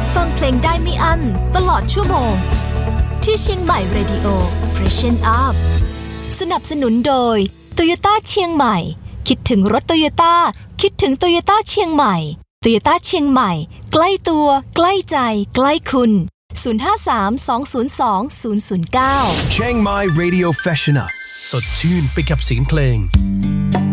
ฟังเพลงได้ไม่อั้นตลอดชั่วโมงที่เชียงใหม่ Radio Freshen Up สนับสนุนโดย Toyota เชียงใหม่คิดถึงรถ Toyota คิดถึง Toyota เชียงใหม่ Toyota เชียงใหม่ใกล้ตัวใกล้ใจใกล้คุณ053-202-009 Chiang Mai Radio Freshen Up สดชื่นไปกับเสียงเพลง